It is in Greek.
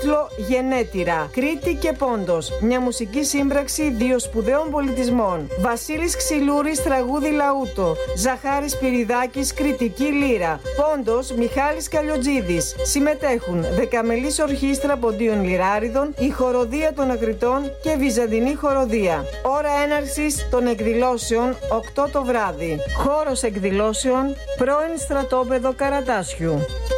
τίτλο «Γενέτειρα». Κρήτη και Πόντος. Μια μουσική σύμπραξη δύο σπουδαίων πολιτισμών. Βασίλης Ξυλούρης, τραγούδι λαούτο. Ζαχάρης Πυριδάκης, κριτική λύρα. Πόντος, Μιχάλης Καλιοτζίδης. Συμμετέχουν Δεκαμελής Ορχήστρα Ποντίων Λυράριδων, η Χοροδία των Ακριτών και Βυζαντινή Χοροδία. Ώρα έναρξης των εκδηλώσεων 8 το βράδυ. Χώρος εκδηλώσεων, πρώην στρατόπεδο Καρατάσιου.